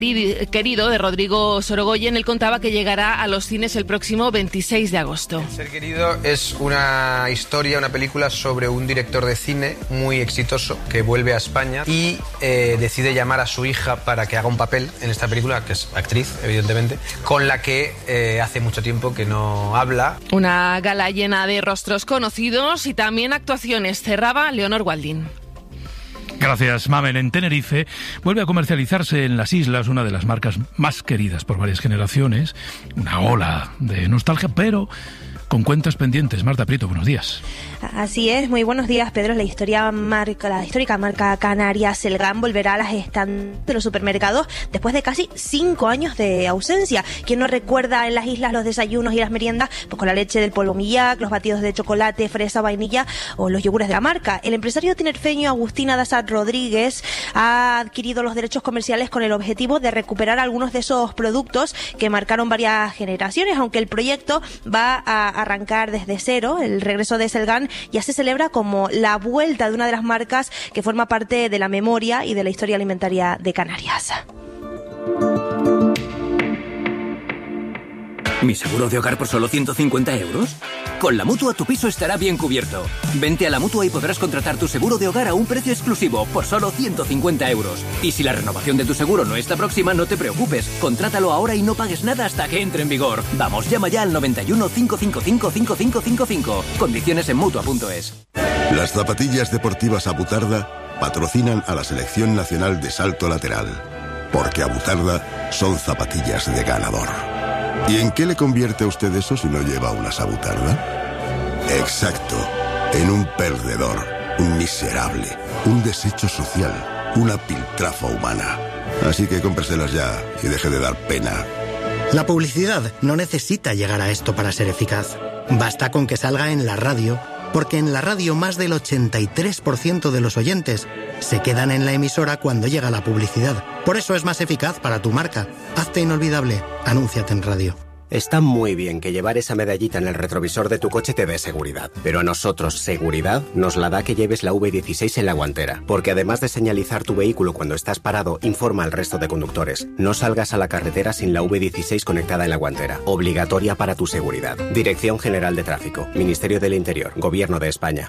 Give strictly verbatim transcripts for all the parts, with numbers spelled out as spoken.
Querido de Rodrigo Sorogoyen. Él contaba que llegará a los cines el próximo veintiséis de agosto. Ser querido es una historia, una película sobre un director de cine muy exitoso que vuelve a España y eh, decide llamar a su hija para que haga un papel en esta película, que es actriz, evidentemente, con la que eh, hace mucho tiempo que no habla. Una gala llena de rostros conocidos y también actuaciones. Cerraba Leonor Waldin. Gracias, Mamen. En Tenerife vuelve a comercializarse en las islas una de las marcas más queridas por varias generaciones. Una ola de nostalgia, pero con cuentas pendientes. Marta Prieto, buenos días. Así es, muy buenos días, Pedro. La historia marca, la histórica marca canaria Selgán volverá a las estantes de los supermercados después de casi cinco años de ausencia. ¿Quién no recuerda en las islas los desayunos y las meriendas? Pues con la leche del polvo Millac, los batidos de chocolate, fresa, vainilla o los yogures de la marca. El empresario tinerfeño Agustín Adasat Rodríguez ha adquirido los derechos comerciales con el objetivo de recuperar algunos de esos productos que marcaron varias generaciones, aunque el proyecto va a arrancar desde cero. El regreso de Selgán ya se celebra como la vuelta de una de las marcas que forma parte de la memoria y de la historia alimentaria de Canarias. ¿Mi seguro de hogar por solo ciento cincuenta euros? Con la Mutua tu piso estará bien cubierto. Vente a la Mutua y podrás contratar tu seguro de hogar a un precio exclusivo por solo ciento cincuenta euros. Y si la renovación de tu seguro no está próxima, no te preocupes. Contrátalo ahora y no pagues nada hasta que entre en vigor. Vamos, llama ya al noventa y uno, cinco cinco cinco, cinco cinco cinco cinco. Condiciones en Mutua punto es. Las zapatillas deportivas Abutarda patrocinan a la Selección Nacional de Salto Lateral. Porque Abutarda son zapatillas de ganador. ¿Y en qué le convierte a usted eso si no lleva una Abutarda? Exacto, en un perdedor, un miserable, un desecho social, una piltrafa humana. Así que cómpreselas ya y deje de dar pena. La publicidad no necesita llegar a esto para ser eficaz. Basta con que salga en la radio, porque en la radio más del ochenta y tres por ciento de los oyentes se quedan en la emisora cuando llega la publicidad. Por eso es más eficaz para tu marca. Hazte inolvidable. Anúnciate en radio. Está muy bien que llevar esa medallita en el retrovisor de tu coche te dé seguridad. Pero a nosotros seguridad nos la da que lleves la V dieciséis en la guantera. Porque además de señalizar tu vehículo cuando estás parado, informa al resto de conductores. No salgas a la carretera sin la V dieciséis conectada en la guantera. Obligatoria para tu seguridad. Dirección General de Tráfico. Ministerio del Interior. Gobierno de España.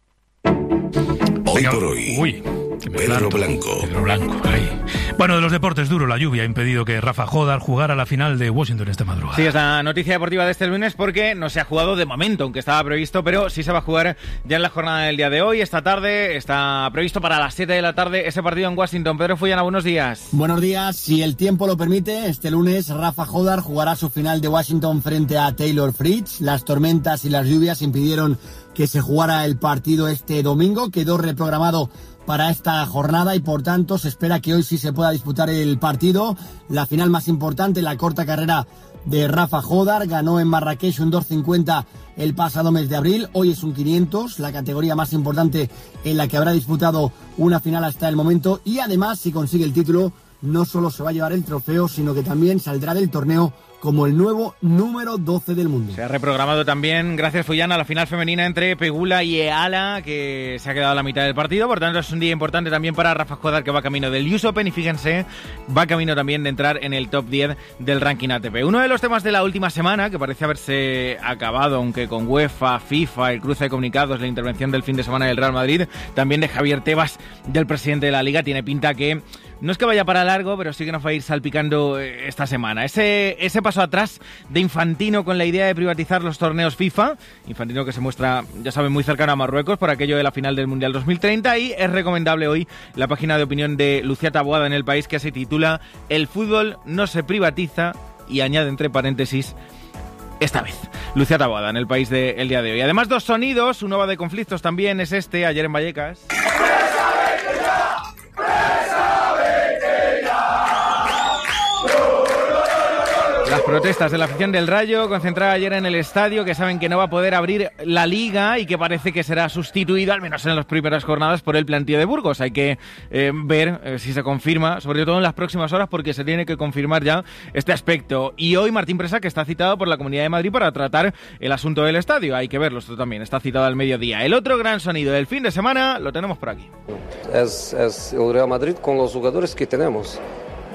Hoy por hoy. Uy. Pedro Blanco. Pedro Blanco, ahí. Bueno, de los deportes, duro, la lluvia ha impedido que Rafa Jodar jugara la final de Washington esta madrugada. Sí, es la noticia deportiva de este lunes porque no se ha jugado de momento, aunque estaba previsto, pero sí se va a jugar ya en la jornada del día de hoy. Esta tarde está previsto para las siete de la tarde ese partido en Washington. Pedro Fullana, buenos días. Buenos días. Si el tiempo lo permite, este lunes Rafa Jodar jugará su final de Washington frente a Taylor Fritz. Las tormentas y las lluvias impidieron que se jugara el partido este domingo. Quedó reprogramado para esta jornada y por tanto se espera que hoy sí se pueda disputar el partido. La final más importante, la corta carrera de Rafa Jodar, ganó en Marrakech un dos cincuenta el pasado mes de abril, hoy es un quinientos, la categoría más importante en la que habrá disputado una final hasta el momento y además si consigue el título no solo se va a llevar el trofeo sino que también saldrá del torneo como el nuevo número doce del mundo. Se ha reprogramado también, gracias Fullana, la final femenina entre Pegula y Eala, que se ha quedado a la mitad del partido, por tanto es un día importante también para Rafa Jodar, que va camino del U S Open y fíjense, va camino también de entrar en el top diez del ranking A T P. Uno de los temas de la última semana, que parece haberse acabado, aunque con UEFA, FIFA, el cruce de comunicados, la intervención del fin de semana del Real Madrid, también de Javier Tebas, del presidente de la Liga, tiene pinta que no es que vaya para largo, pero sí que nos va a ir salpicando esta semana. Ese, ese paso atrás de Infantino con la idea de privatizar los torneos FIFA. Infantino que se muestra, ya saben, muy cercano a Marruecos por aquello de la final del Mundial dos mil treinta. Y es recomendable hoy la página de opinión de Lucía Taboada en El País, que se titula El fútbol no se privatiza y añade entre paréntesis esta vez. Lucía Taboada en El País del día de hoy. Además, dos sonidos, uno va de conflictos también, es este, ayer en Vallecas. Las protestas de la afición del Rayo, concentrada ayer en el estadio, que saben que no va a poder abrir la Liga y que parece que será sustituido, al menos en las primeras jornadas, por el plantío de Burgos. Hay que eh, ver eh, si se confirma, sobre todo en las próximas horas, porque se tiene que confirmar ya este aspecto. Y hoy Martín Presa, que está citado por la Comunidad de Madrid para tratar el asunto del estadio. Hay que verlo, esto también está citado al mediodía. El otro gran sonido del fin de semana lo tenemos por aquí. Es, es el Real Madrid con los jugadores que tenemos.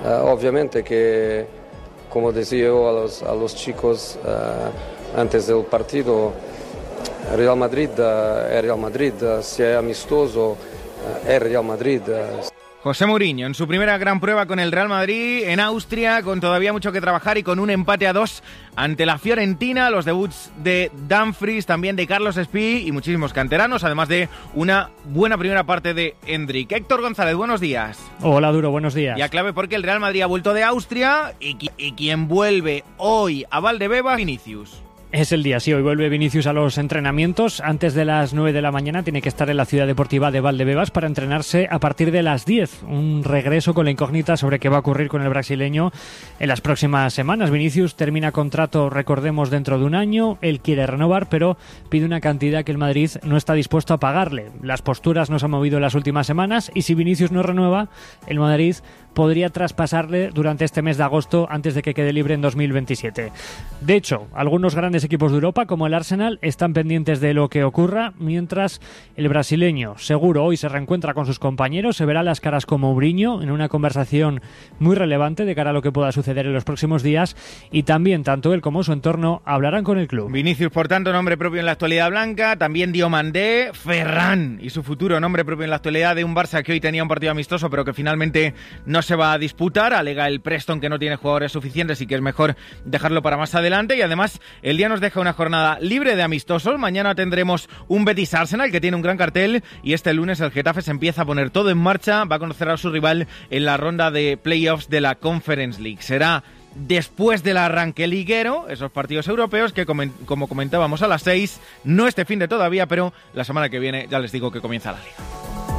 Uh, obviamente que, como decía yo a los, a los chicos uh, antes del partido, Real Madrid uh, es Real Madrid, uh, si es amistoso uh, es Real Madrid. Uh. José Mourinho en su primera gran prueba con el Real Madrid en Austria, con todavía mucho que trabajar y con un empate a dos ante la Fiorentina, los debuts de Dumfries, también de Carlos Espí y muchísimos canteranos, además de una buena primera parte de Endrick. Héctor González, buenos días. Hola, Duro, buenos días. Y a clave porque el Real Madrid ha vuelto de Austria y, y quien vuelve hoy a Valdebebas, Vinicius. Es el día, sí, hoy vuelve Vinicius a los entrenamientos. Antes de las nueve de la mañana tiene que estar en la ciudad deportiva de Valdebebas para entrenarse a partir de las diez. Un regreso con la incógnita sobre qué va a ocurrir con el brasileño en las próximas semanas. Vinicius termina contrato, recordemos, dentro de un año. Él quiere renovar, pero pide una cantidad que el Madrid no está dispuesto a pagarle. Las posturas no se han movido en las últimas semanas y si Vinicius no renueva, el Madrid podría traspasarle durante este mes de agosto antes de que quede libre en dos mil veintisiete. De hecho, algunos grandes equipos de Europa, como el Arsenal, están pendientes de lo que ocurra, mientras el brasileño seguro hoy se reencuentra con sus compañeros, se verá las caras con Mourinho en una conversación muy relevante de cara a lo que pueda suceder en los próximos días, y también tanto él como su entorno hablarán con el club. Vinicius, por tanto, nombre propio en la actualidad blanca, también Diomandé, Ferran y su futuro nombre propio en la actualidad de un Barça que hoy tenía un partido amistoso pero que finalmente no se va a disputar. Alega el Preston que no tiene jugadores suficientes y que es mejor dejarlo para más adelante, y además el día nos deja una jornada libre de amistosos. Mañana tendremos un Betis Arsenal que tiene un gran cartel, y este lunes el Getafe se empieza a poner todo en marcha, va a conocer a su rival en la ronda de playoffs de la Conference League. Será después del arranque liguero, esos partidos europeos que, como comentábamos, a las seis, no este fin de todavía, pero la semana que viene ya les digo que comienza la liga.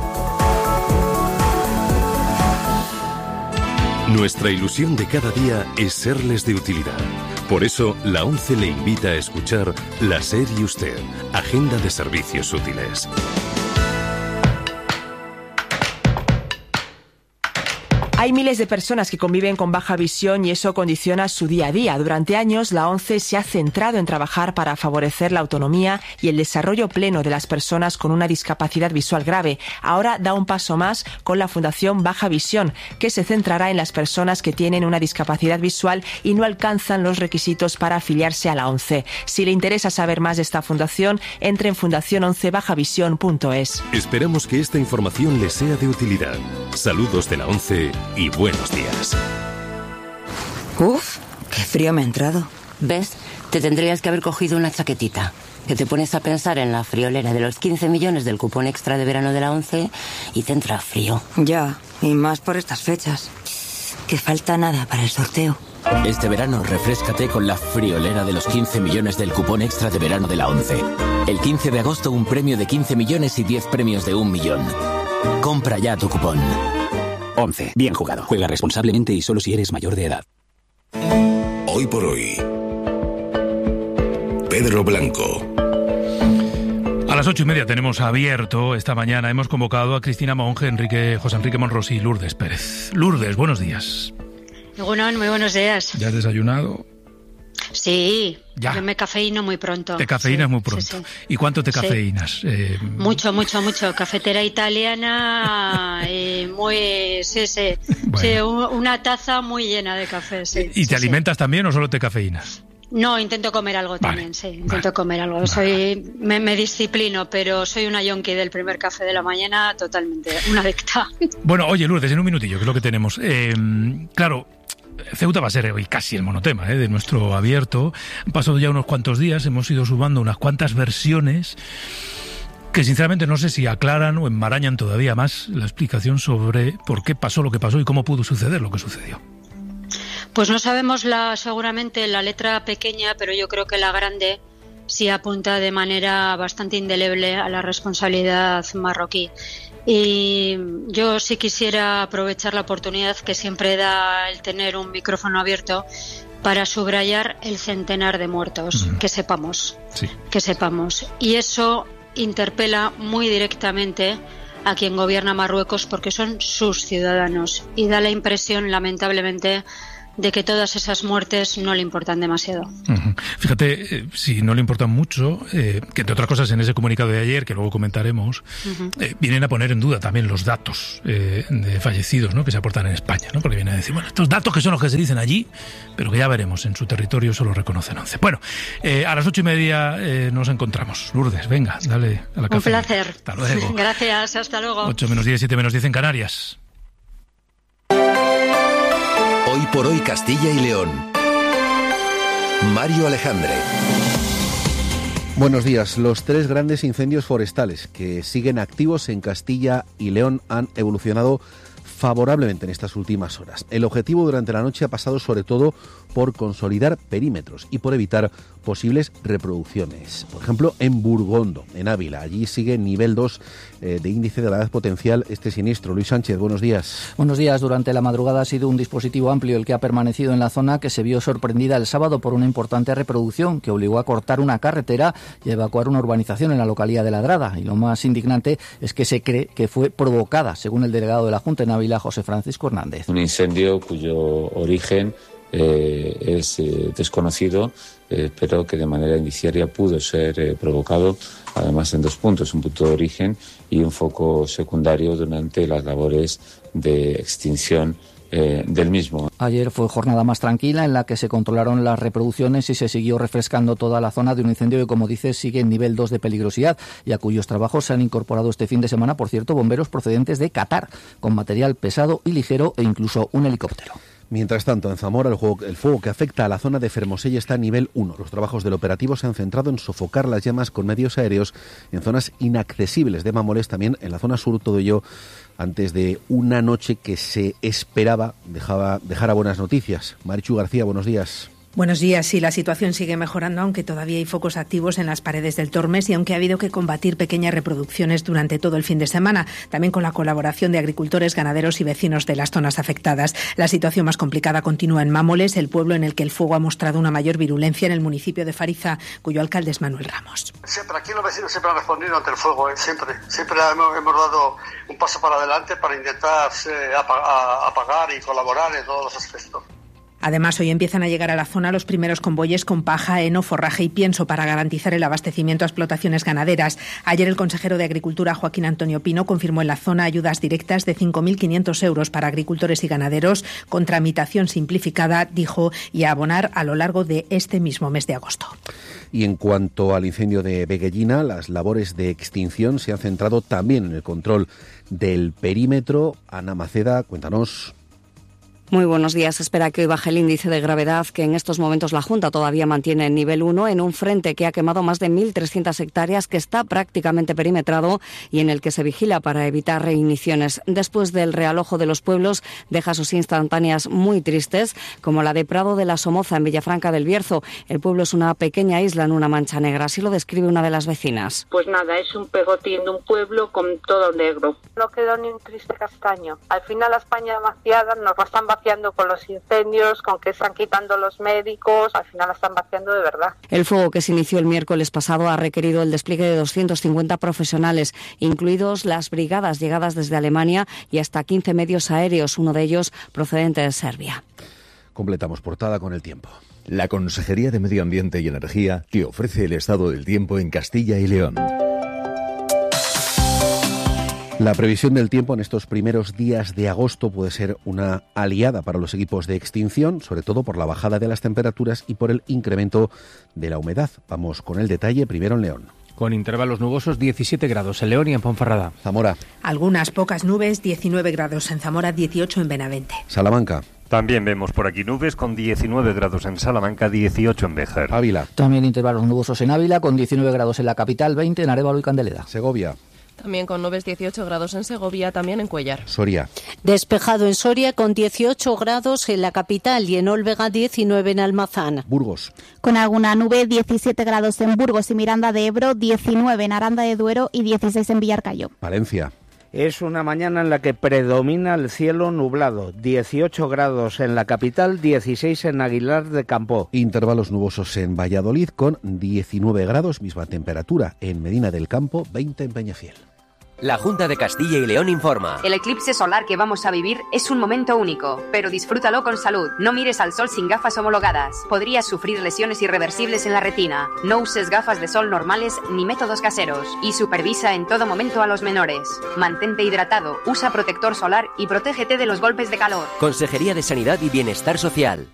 Nuestra ilusión de cada día es serles de utilidad. Por eso, la ONCE le invita a escuchar La SER y Usted, Agenda de Servicios Útiles. Hay miles de personas que conviven con baja visión y eso condiciona su día a día. Durante años, la ONCE se ha centrado en trabajar para favorecer la autonomía y el desarrollo pleno de las personas con una discapacidad visual grave. Ahora da un paso más con la Fundación Baja Visión, que se centrará en las personas que tienen una discapacidad visual y no alcanzan los requisitos para afiliarse a la ONCE. Si le interesa saber más de esta fundación, entre en fundación once baja visión punto es. Esperamos que esta información le sea de utilidad. Saludos de la ONCE y buenos días. Uf, qué frío me ha entrado. ¿Ves? Te tendrías que haber cogido una chaquetita. Que te pones a pensar en la friolera de los quince millones del cupón extra de verano de la ONCE y te entra frío. Ya, y más por estas fechas. Que falta nada para el sorteo. Este verano refréscate con la friolera de los quince millones del cupón extra de verano de la ONCE. El quince de agosto un premio de quince millones y diez premios de un millón. Compra ya tu cupón. once. Bien jugado. Juega responsablemente y solo si eres mayor de edad. Hoy por hoy. Pedro Blanco. A las ocho y media tenemos abierto esta mañana. Hemos convocado a Cristina Monge, Enrique, José Enrique Monrosi y Lourdes Pérez. Lourdes, buenos días. Bueno, muy buenos días. ¿Ya has desayunado? Sí, ya. Yo me cafeíno muy pronto. Te cafeínas sí, muy pronto. Sí, sí. ¿Y cuánto te cafeínas? Sí. Eh... Mucho, mucho, mucho. Cafetera italiana, eh, muy, sí, sí. Bueno. Sí, una taza muy llena de café, sí. ¿Y sí, te alimentas sí. también o solo te cafeínas? No, intento comer algo vale, también, sí. Intento vale, comer algo. Vale. Soy, me, me disciplino, pero soy una yonki del primer café de la mañana, totalmente, una adicta. Bueno, oye, Lourdes, en un minutillo, que es lo que tenemos. Eh, claro, Ceuta va a ser hoy casi el monotema ¿eh? de nuestro abierto. Han pasado ya unos cuantos días, hemos ido sumando unas cuantas versiones que sinceramente no sé si aclaran o enmarañan todavía más la explicación sobre por qué pasó lo que pasó y cómo pudo suceder lo que sucedió. Pues no sabemos la, seguramente la letra pequeña, pero yo creo que la grande sí apunta de manera bastante indeleble a la responsabilidad marroquí. Y yo sí quisiera aprovechar la oportunidad que siempre da el tener un micrófono abierto para subrayar el centenar de muertos, uh-huh. que sepamos, sí. que sepamos. Y eso interpela muy directamente a quien gobierna Marruecos porque son sus ciudadanos y da la impresión, lamentablemente, de que todas esas muertes no le importan demasiado. Uh-huh. Fíjate, eh, si no le importan mucho, eh, que entre otras cosas en ese comunicado de ayer, que luego comentaremos, uh-huh. eh, vienen a poner en duda también los datos eh, de fallecidos, ¿no?, que se aportan en España, ¿no?, porque vienen a decir, bueno, estos datos que son los que se dicen allí, pero que ya veremos, en su territorio solo reconocen once. Bueno, eh, a las ocho y media eh, nos encontramos. Lourdes, venga, dale a la café. Un placer. Hasta luego. Gracias, hasta luego. ocho menos diez, siete menos diez en Canarias. Hoy por hoy Castilla y León. Mario Alejandre. Buenos días. Los tres grandes incendios forestales que siguen activos en Castilla y León han evolucionado favorablemente en estas últimas horas. El objetivo durante la noche ha pasado sobre todo por consolidar perímetros y por evitar posibles reproducciones. Por ejemplo, en Burgondo, en Ávila. Allí sigue nivel dos eh, de índice de gravedad potencial este siniestro. Luis Sánchez, buenos días. Buenos días. Durante la madrugada ha sido un dispositivo amplio el que ha permanecido en la zona, que se vio sorprendida el sábado por una importante reproducción que obligó a cortar una carretera y a evacuar una urbanización en la localidad de Ladrada. Y lo más indignante es que se cree que fue provocada, según el delegado de la Junta en Ávila, José Francisco Hernández. Un incendio cuyo origen eh, es eh, desconocido, eh, pero que de manera indiciaria pudo ser eh, provocado, además en dos puntos, un punto de origen y un foco secundario durante las labores de extinción eh, del mismo. Ayer fue jornada más tranquila en la que se controlaron las reproducciones y se siguió refrescando toda la zona de un incendio que, como dices, sigue en nivel dos de peligrosidad y a cuyos trabajos se han incorporado este fin de semana, por cierto, bomberos procedentes de Qatar, con material pesado y ligero e incluso un helicóptero. Mientras tanto, en Zamora, el fuego, el fuego que afecta a la zona de Fermosella está a nivel uno. Los trabajos del operativo se han centrado en sofocar las llamas con medios aéreos en zonas inaccesibles de Mamoles, también en la zona sur, todo ello antes de una noche que se esperaba dejaba, dejara buenas noticias. Marichu García, buenos días. Buenos días. Sí, la situación sigue mejorando, aunque todavía hay focos activos en las paredes del Tormes y aunque ha habido que combatir pequeñas reproducciones durante todo el fin de semana, también con la colaboración de agricultores, ganaderos y vecinos de las zonas afectadas. La situación más complicada continúa en Mámoles, el pueblo en el que el fuego ha mostrado una mayor virulencia en el municipio de Fariza, cuyo alcalde es Manuel Ramos. Siempre, aquí los vecinos siempre han respondido ante el fuego, ¿eh? siempre, siempre hemos, hemos dado un paso para adelante para intentar eh, apagar y colaborar en todos los aspectos. Además, hoy empiezan a llegar a la zona los primeros convoyes con paja, heno, forraje y pienso para garantizar el abastecimiento a explotaciones ganaderas. Ayer el consejero de Agricultura, Joaquín Antonio Pino, confirmó en la zona ayudas directas de cinco mil quinientos euros para agricultores y ganaderos con tramitación simplificada, dijo, y a abonar a lo largo de este mismo mes de agosto. Y en cuanto al incendio de Veguellina, las labores de extinción se han centrado también en el control del perímetro. Ana Maceda, cuéntanos. Muy buenos días. Espera que hoy baje el índice de gravedad que en estos momentos la Junta todavía mantiene en nivel uno en un frente que ha quemado más de mil trescientas hectáreas, que está prácticamente perimetrado y en el que se vigila para evitar reigniciones. Después del realojo de los pueblos, deja sus instantáneas muy tristes, como la de Prado de la Somoza, en Villafranca del Bierzo. El pueblo es una pequeña isla en una mancha negra, así lo describe una de las vecinas. Pues nada, es un pegotín de un pueblo con todo negro. No quedó ni un triste castaño. Al final la España vaciada nos la están vaciando con los incendios, con que están quitando los médicos, al final la están vaciando de verdad. El fuego, que se inició el miércoles pasado, ha requerido el despliegue de doscientos cincuenta profesionales, incluidos las brigadas llegadas desde Alemania y hasta quince medios aéreos, uno de ellos procedente de Serbia. Completamos portada con el tiempo. La Consejería de Medio Ambiente y Energía te ofrece el estado del tiempo en Castilla y León. La previsión del tiempo en estos primeros días de agosto puede ser una aliada para los equipos de extinción, sobre todo por la bajada de las temperaturas y por el incremento de la humedad. Vamos con el detalle, primero en León. Con intervalos nubosos, diecisiete grados en León y en Ponferrada. Zamora. Algunas pocas nubes, diecinueve grados en Zamora, dieciocho en Benavente. Salamanca. También vemos por aquí nubes con diecinueve grados en Salamanca, dieciocho en Béjar. Ávila. También intervalos nubosos en Ávila, con diecinueve grados en la capital, veinte en Arévalo y Candeleda. Segovia. También con nubes, dieciocho grados en Segovia, también en Cuéllar. Soria. Despejado en Soria con dieciocho grados en la capital y en Olvega diecinueve en Almazán. Burgos. Con alguna nube, diecisiete grados en Burgos y Miranda de Ebro, diecinueve en Aranda de Duero y dieciséis en Villarcayo. Valencia. Es una mañana en la que predomina el cielo nublado. dieciocho grados en la capital, dieciséis en Aguilar de Campoo. Intervalos nubosos en Valladolid con diecinueve grados, misma temperatura en Medina del Campo, veinte en Peñafiel. La Junta de Castilla y León informa. El eclipse solar que vamos a vivir es un momento único, pero disfrútalo con salud. No mires al sol sin gafas homologadas. Podrías sufrir lesiones irreversibles en la retina. No uses gafas de sol normales ni métodos caseros. Y supervisa en todo momento a los menores. Mantente hidratado, usa protector solar y protégete de los golpes de calor. Consejería de Sanidad y Bienestar Social.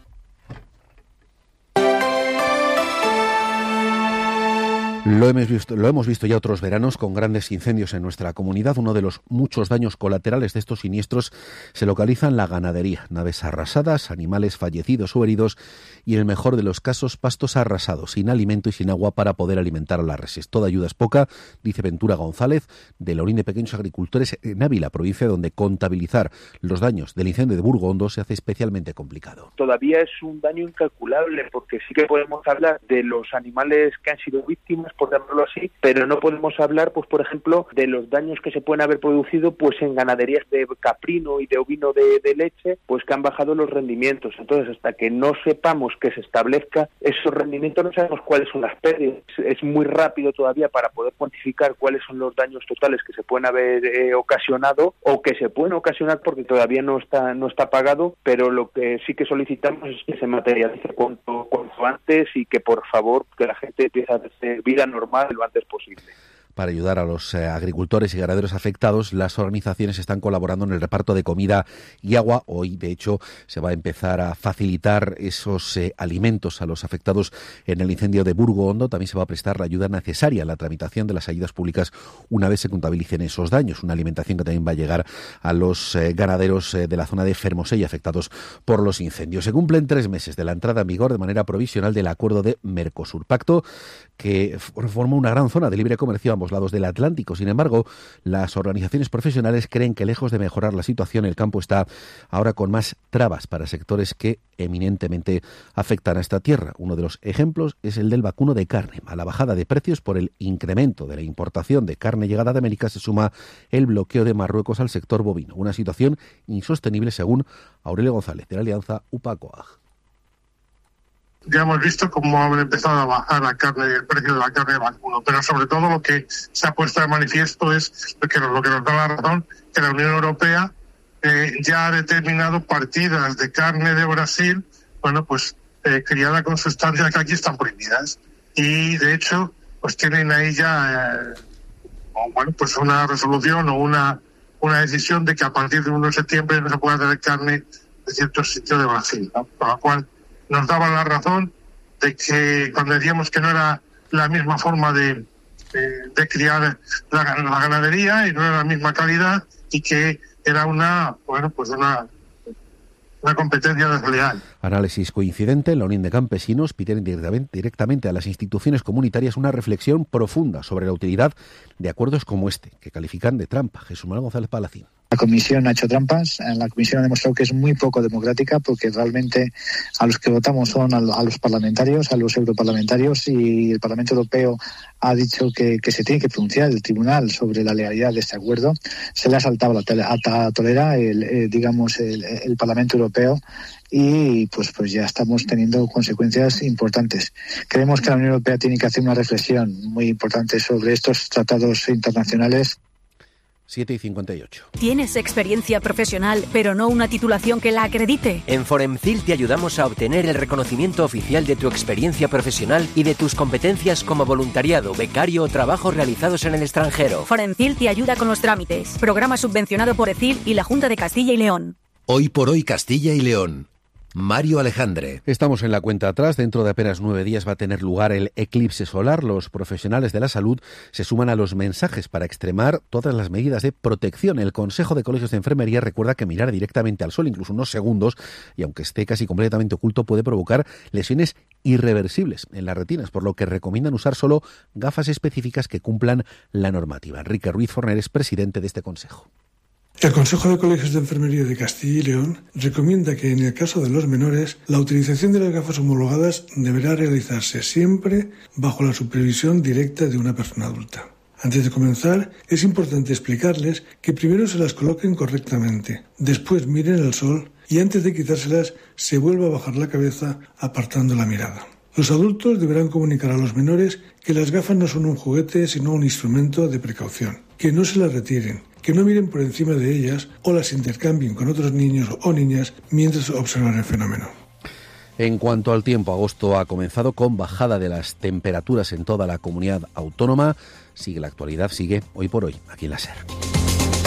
Lo hemos visto, lo hemos visto ya otros veranos con grandes incendios en nuestra comunidad. Uno de los muchos daños colaterales de estos siniestros se localiza en la ganadería. Naves arrasadas, animales fallecidos o heridos y, en el mejor de los casos, pastos arrasados, sin alimento y sin agua para poder alimentar a las reses. Toda ayuda es poca, dice Ventura González, de la Unión de Pequeños Agricultores en Ávila, provincia donde contabilizar los daños del incendio de Burgondo se hace especialmente complicado. Todavía es un daño incalculable porque sí que podemos hablar de los animales que han sido víctimas, por llamarlo así, pero no podemos hablar, pues por ejemplo, de los daños que se pueden haber producido pues en ganaderías de caprino y de ovino de, de leche, pues que han bajado los rendimientos. Entonces, hasta que no sepamos que se establezca esos rendimientos, no sabemos cuáles son las pérdidas. Es muy rápido todavía para poder cuantificar cuáles son los daños totales que se pueden haber eh, ocasionado o que se pueden ocasionar porque todavía no está no está pagado, pero lo que sí que solicitamos es que se materialice cuanto, cuanto antes y que por favor que la gente empiece a hacer vida normal lo antes posible. Para ayudar a los eh, agricultores y ganaderos afectados, las organizaciones están colaborando en el reparto de comida y agua. Hoy, de hecho, se va a empezar a facilitar esos eh, alimentos a los afectados en el incendio de Burgondo. También se va a prestar la ayuda necesaria a la tramitación de las ayudas públicas una vez se contabilicen esos daños. Una alimentación que también va a llegar a los eh, ganaderos eh, de la zona de Fermosella afectados por los incendios. Se cumplen tres meses de la entrada en vigor de manera provisional del acuerdo de Mercosur, pacto que forma una gran zona de libre comercio a ambos lados del Atlántico. Sin embargo, las organizaciones profesionales creen que, lejos de mejorar la situación, el campo está ahora con más trabas para sectores que eminentemente afectan a esta tierra. Uno de los ejemplos es el del vacuno de carne. A la bajada de precios por el incremento de la importación de carne llegada de América se suma el bloqueo de Marruecos al sector bovino. Una situación insostenible, según Aurelio González, de la Alianza UPA-COAG. Ya hemos visto cómo ha empezado a bajar la carne, el precio de la carne de vacuno, pero sobre todo lo que se ha puesto de manifiesto es lo que nos, lo que nos da la razón, que la Unión Europea eh, ya ha determinado partidas de carne de Brasil, bueno, pues eh, criada con sustancias que aquí están prohibidas. Y de hecho, pues tienen ahí ya, eh, bueno, pues una resolución o una, una decisión de que a partir del uno de septiembre no se pueda tener carne de ciertos sitios de Brasil, ¿no? Por lo cual nos daba la razón de que cuando decíamos que no era la misma forma de, de, de criar la, la ganadería y no era la misma calidad y que era una, bueno, pues una, una competencia desleal. Análisis coincidente. La Unión de Campesinos pide directamente a las instituciones comunitarias una reflexión profunda sobre la utilidad de acuerdos como este, que califican de trampa. Jesús Manuel González Palacín. La Comisión ha hecho trampas, la Comisión ha demostrado que es muy poco democrática porque realmente a los que votamos son a los parlamentarios, a los europarlamentarios, y el Parlamento Europeo ha dicho que, que se tiene que pronunciar el Tribunal sobre la legalidad de este acuerdo. Se le ha saltado la, la tolera, el, eh, digamos, el, el Parlamento Europeo y pues, pues ya estamos teniendo consecuencias importantes. Creemos que la Unión Europea tiene que hacer una reflexión muy importante sobre estos tratados internacionales. siete y cincuenta y ocho. ¿Tienes experiencia profesional, pero no una titulación que la acredite? En Foremcil te ayudamos a obtener el reconocimiento oficial de tu experiencia profesional y de tus competencias como voluntariado, becario o trabajos realizados en el extranjero. Foremcil te ayuda con los trámites. Programa subvencionado por ECIL y la Junta de Castilla y León. Hoy por hoy Castilla y León. Mario Alejandre. Estamos en la cuenta atrás. Dentro de apenas nueve días va a tener lugar el eclipse solar. Los profesionales de la salud se suman a los mensajes para extremar todas las medidas de protección. El Consejo de Colegios de Enfermería recuerda que mirar directamente al sol, incluso unos segundos, y aunque esté casi completamente oculto, puede provocar lesiones irreversibles en las retinas, por lo que recomiendan usar solo gafas específicas que cumplan la normativa. Enrique Ruiz Forner es presidente de este consejo. El Consejo de Colegios de Enfermería de Castilla y León recomienda que, en el caso de los menores, la utilización de las gafas homologadas deberá realizarse siempre bajo la supervisión directa de una persona adulta. Antes de comenzar, es importante explicarles que primero se las coloquen correctamente, después miren al sol y antes de quitárselas se vuelva a bajar la cabeza apartando la mirada. Los adultos deberán comunicar a los menores que las gafas no son un juguete, sino un instrumento de precaución, que no se las retiren, que no miren por encima de ellas o las intercambien con otros niños o niñas mientras observan el fenómeno. En cuanto al tiempo, agosto ha comenzado con bajada de las temperaturas en toda la comunidad autónoma. Sigue la actualidad, sigue hoy por hoy, aquí en la SER.